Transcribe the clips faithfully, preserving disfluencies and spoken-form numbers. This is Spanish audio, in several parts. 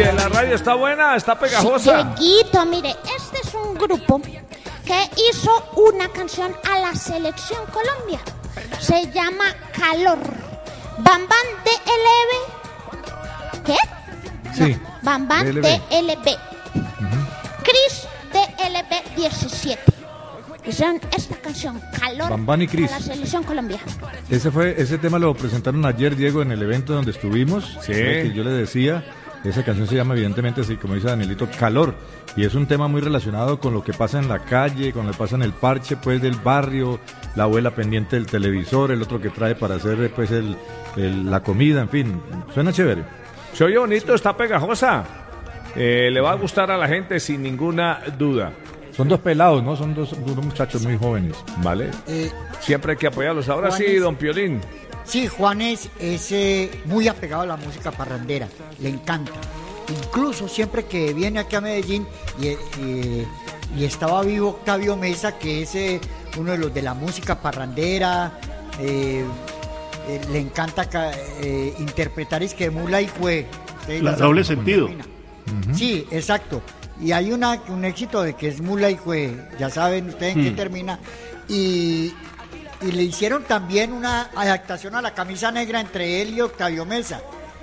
Oye, la radio está buena, está pegajosa. Dieguito, mire, este es un grupo que hizo una canción a la Selección Colombia. Se llma Calor. Bambán D L B. ¿Qué? Sí. No, Bambán D L B. Uh-huh. Cris D L B diecisiete. Hicieron esta canción, Calor, Bambán y Cris. a la Selección Colombia. Ese fue, ese tema lo presentaron ayer, Diego, en el evento donde estuvimos. Sí. Que yo le decía, esa canción se llama evidentemente así, como dice Danielito, Calor. Y es un tema muy relacionado con lo que pasa en la calle, con lo que pasa en el parche, pues, del barrio, la abuela pendiente del televisor, el otro que trae para hacer, pues, el, el, la comida, en fin. Suena chévere. Se oye bonito, está pegajosa. Eh, le va a gustar a la gente sin ninguna duda. Son dos pelados, ¿no? Son dos, dos muchachos muy jóvenes. Vale. Eh, Siempre hay que apoyarlos. Ahora Juanes, sí, don Piolín. Sí, Juanes es eh, muy apegado a la música parrandera. Le encanta. Incluso siempre que viene aquí a Medellín y, y, y estaba vivo Octavio Mesa, que es eh, uno de los de la música parrandera. Eh, eh, le encanta eh, interpretar es que Mula y Fue. La doble sentido. Uh-huh. Sí, exacto. Y hay una, un éxito de que es Mula y Jue, ya saben ustedes en qué hmm. termina. Y, y le hicieron también una adaptación a La Camisa Negra entre él y Octavio Mesa.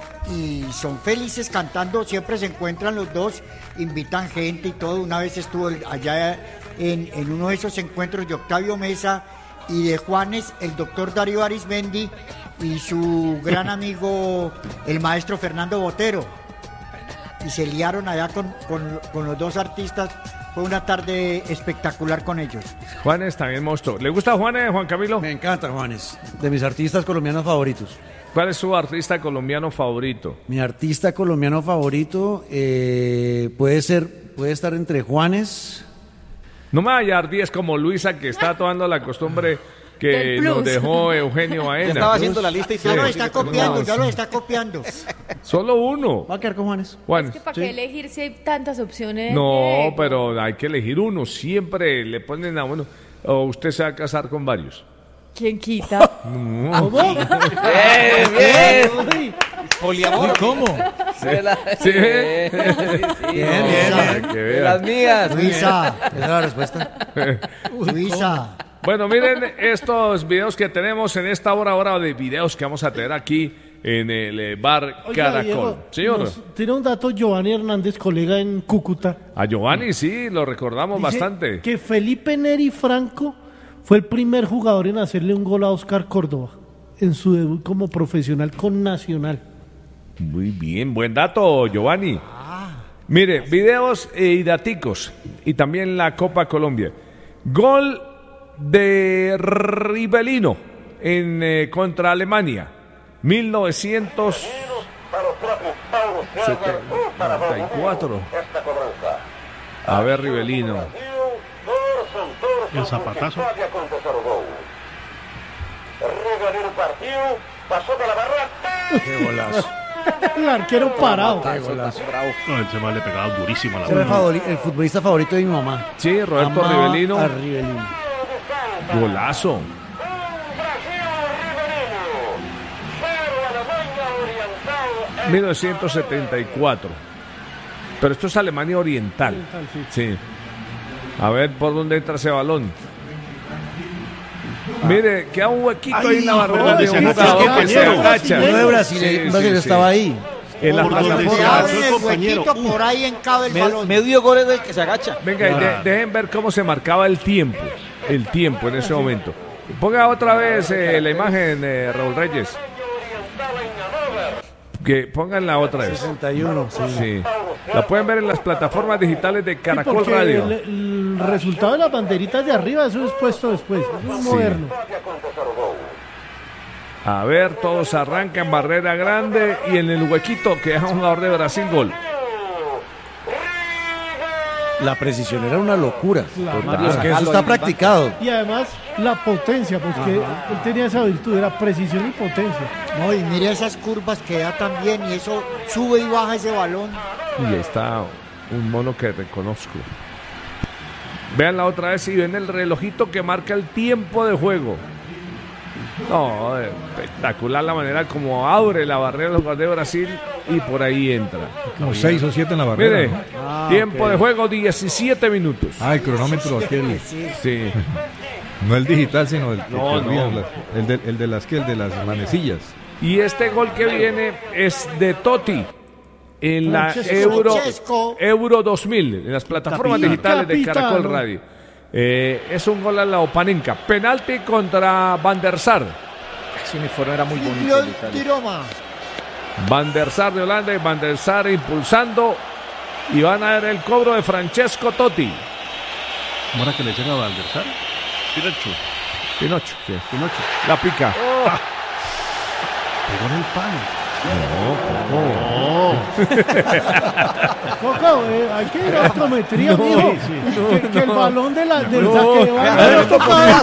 Y son felices cantando, siempre se encuentran los dos, invitan gente y todo. Una vez estuvo allá en, en uno de esos encuentros de Octavio Mesa y de Juanes, el doctor Darío Arismendi y su gran amigo, el maestro Fernando Botero. Y se liaron allá con, con, con los dos artistas. Fue una tarde espectacular con ellos. Juanes también monstruo. ¿Le gusta Juanes, Juan Camilo? Me encanta Juanes, de mis artistas colombianos favoritos. ¿Cuál es su artista colombiano favorito? Mi artista colombiano favorito eh, puede ser, puede estar entre Juanes. No me vaya a dar diez como Luisa, que está tomando la costumbre que nos dejó Eugenio Baena. Ya estaba haciendo la lista y ya lo está copiando, ya lo está copiando. Solo uno. Va a quedar con Juanes. Juanes. Es que para sí. qué elegir si hay tantas opciones. No, pero hay que elegir uno. Siempre le ponen a uno. O usted se va a casar con varios. ¿Quién quita? No. ¿Cómo? bien, bien. Poliamor. ¿Cómo? Sí. Sí. Bien, bien, bien. bien. Las mías. Luisa. Esa es la respuesta. Luisa. Bueno, miren estos videos que tenemos en esta hora, hora de videos que vamos a tener aquí en el eh, bar Oiga, Caracol. Diego, Señor. nos tiene un dato Giovanni Hernández, colega en Cúcuta. A Giovanni sí, lo recordamos Dice bastante. que Felipe Neri Franco fue el primer jugador en hacerle un gol a Oscar Córdoba en su debut como profesional con Nacional. Muy bien, buen dato, Giovanni. Mire, videos y daticos y también la Copa Colombia. Gol de Rivelino en eh, contra Alemania, mil novecientos setenta y cuatro. A ver, Rivelino. El zapatazo. Qué golazo. El arquero parado. Qué golazo. No, el chaval le pegaba durísimo a la Era el, bola. favori- el futbolista favorito de mi mamá. Sí, Roberto Amaba Rivelino. a Rivelino. Golazo. mil novecientos setenta y cuatro. Pero esto es Alemania Oriental. Sí. A ver por dónde entra ese balón. Mire, queda un huequito Ay, ahí en la barrera no, de ese un agacha, jugador que se compañero. agacha. Uno de Brasil, Sí, un sí, brasileño sí. estaba ahí. En la Por donde plataforma. se Abre agachó el el compañero. huequito, por ahí encabe el Me- balón. medio gol es del que se agacha. Venga, y de- dejen ver cómo se marcaba el tiempo. El tiempo en ese momento. Ponga otra vez eh, la imagen, eh, Raúl Reyes. Que pongan otra vez. sesenta y uno, sí. Sí. La pueden ver en las plataformas digitales de Sí, Caracol porque Radio. El, el resultado de las banderitas de arriba, eso es puesto después. Es muy Sí. moderno. A ver, todos arrancan barrera grande y en el huequito que deja un jugador de Brasil, gol. La precisión era una locura. Claro. Porque eso está practicado. Y además la potencia, porque él tenía esa virtud, era precisión y potencia. No, y mire esas curvas que da también, y eso sube y baja ese balón. Y ahí está un mono que reconozco. Vean la otra vez y ven el relojito que marca el tiempo de juego. No, espectacular la manera como abre la barrera los jugadores de Brasil y por ahí entra. Como seis o siete en la barrera. Mire, ¿no? ah, tiempo okay. de juego diecisiete minutos. Ah, el cronómetro aquel. Sí. No el digital, sino el, no, el, no. el, de, el de las que el de las manecillas. Y este gol que viene es de Totti en la Euro, Euro dos mil, en las plataformas Capitán, digitales de capitán, Caracol ¿no? Radio. Eh, es un gol a la Opanenka. Penalti contra Van der Sar. Ese uniforme era muy bonito. Van der Sar de Holanda y Van der Sar impulsando. Y van a ver el cobro de Francesco Totti. ¿Cómo era que le llega a Van der Sar? Pinocho. Pinocho, sí. Pinocho. La pica. Oh. Ah. Pegó en el palo. No, Coco. Coco, eh, hay que ir a optometría, no, mijo. Sí, sí. Que, que el balón de la, del no, saque de banda.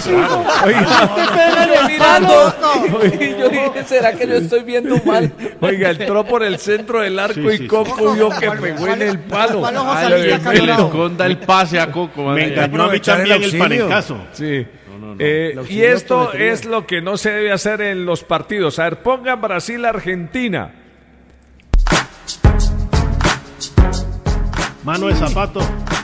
Yo dije, ¿será que yo estoy viendo mal? Oiga, entró por el centro del arco sí, y sí, Coco sí. vio que pegó en el palo. Ay, le, le esconda el pase a Coco. Me engañó a mí también el, el panencazo. Sí. No, no. Eh, y esto es lo que no se debe hacer en los partidos. A ver, pongan Brasil-Argentina. Mano de zapato.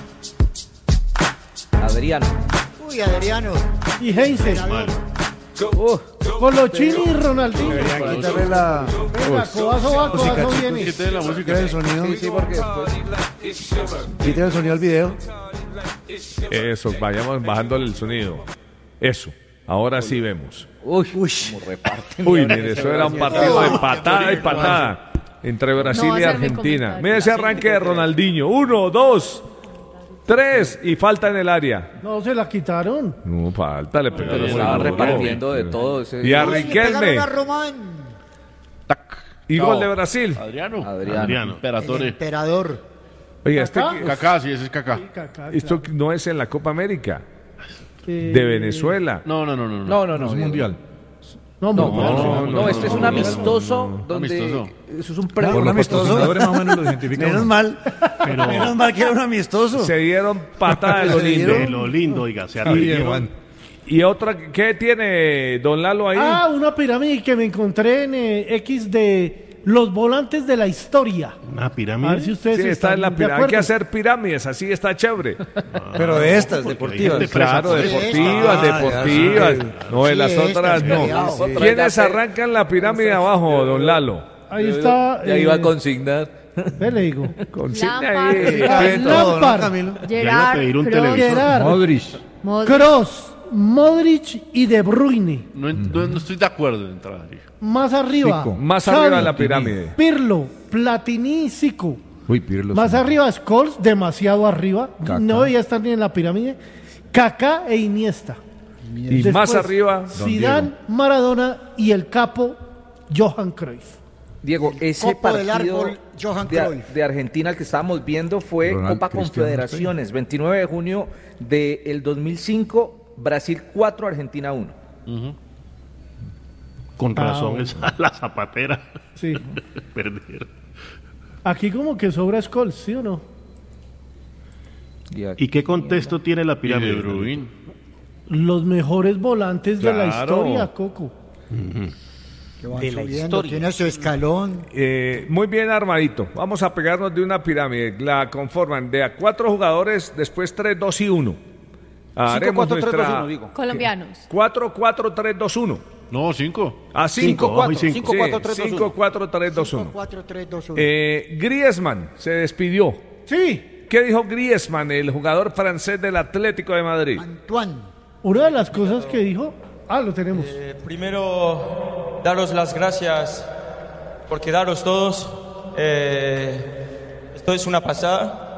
Adriano. Uy, Adriano. Y Heinze. Uh, Colochini y Ronaldinho. Quítale la... Venga, codazo va, codazo viene. Quítale la música. Quítale el sonido. Sí, sí, porque después... Quítale el sonido al video. Eso, vayamos bajándole el sonido. Eso, ahora sí vemos. Uy, uy, Uy, mire, eso era un partido de patada y patada entre Brasil no, y Argentina. Mire ese arranque de Ronaldinho. Uno, dos, tres y falta en el área. No, se la quitaron. No, falta, le pegaron. Estaba repartiendo de todo. Ese... Y a Riquelme. Y no. Gol de Brasil. Adriano. Adriano. Adriano. El emperador. Oiga, este Kaká, Kaká, sí, ese es Kaká. Sí, Kaká, esto claro. no es en la Copa América. Eh... De Venezuela. No, no, no, no. No, no, no. Es mundial. No, no, mundial. no, no, no, no, este no, es un no, amistoso no, no, donde amistoso. Eso es un premio. Por los patrocinadores más o menos lo identifican. Menos mal. Pero... Menos mal que era un amistoso. Se dieron patada de lo lindo. De lo lindo, oiga, se arriesgaron. Y otra, ¿qué tiene Don Lalo ahí? Ah, una pirámide que me encontré en eh, X de los volantes de la historia. Una pirámide. A ver si ustedes sí, está están en la de pirámide. Hay acuerdo. que hacer pirámides, así está chévere. Ah, pero de estas, deportivas. Claro, deportivas, Ah, deportivas. ya, no, de sí, las otras estas, no. sí, sí. ¿Quiénes arrancan la pirámide abajo, Don Lalo? Ahí está. Ya eh, iba a consignar. ¿Qué le digo? Consigna Lampard. ahí. Ah, Quieto. Lampard, Camilo. Ya iba a pedir un televisor. Gerard, Modric. Modric. Kroos, Modric y De Bruyne. No, no, no estoy de acuerdo en entrada. Más arriba. Zico. Más Xavi, arriba de la pirámide. Pirlo, Platini y Zico. Uy, Pirlo. Más sí. arriba Scholes, demasiado arriba. Kaká. No debería estar ni en la pirámide. Kaká e Iniesta. Y Después, más arriba, Zidane, Maradona y el capo Johan Cruyff. Diego, ese Copo del partido árbol, Johan de, Cruyff. de Argentina el que estábamos viendo fue Ronald Copa Cristiano Confederaciones, veintinueve de junio del dos mil cinco, Brasil cuatro, Argentina uno. Uh-huh. Con Ah, razón, bueno. esa la zapatera. Sí. Perder. Aquí como que sobra Scholes, ¿sí o no? Y, aquí, ¿Y qué contexto tiene la pirámide? Y De Bruyne. Los mejores volantes de la Claro. historia, Coco. Que van De la subiendo, historia. tiene su escalón. eh, muy bien armadito. Vamos a pegarnos de una pirámide. La conforman de a cuatro jugadores, después tres, dos y uno. cinco, cuatro, tres, dos, uno, digo. Colombianos. cuatro, cuatro, tres, dos, uno. No, cinco. A cinco. Cinco, cuatro, cinco, cuatro, tres, dos, uno. cinco, cuatro, tres, dos, uno. cuatro, tres, dos, uno. Eh, Griezmann se despidió. Sí, ¿Qué dijo Griezmann, el jugador francés del Atlético de Madrid? Antoine. una de las cosas que dijo, ah, lo tenemos. Eh, primero, daros las gracias por quedaros todos. Eh, esto es una pasada.